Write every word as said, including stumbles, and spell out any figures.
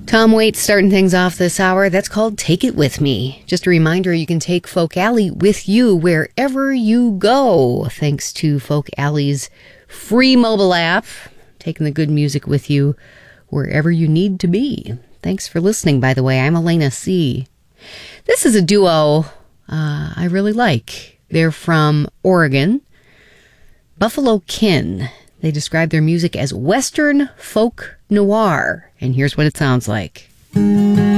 Tom Waits starting things off this hour. That's called Take It With Me. Just a reminder, you can take Folk Alley with you wherever you go. Thanks to Folk Alley's free mobile app. Taking the good music with you wherever you need to be. Thanks for listening, by the way. I'm Elena C. This is a duo uh, I really like. They're from Oregon. Buffalo Kin. They describe their music as Western folk noir. And here's what it sounds like.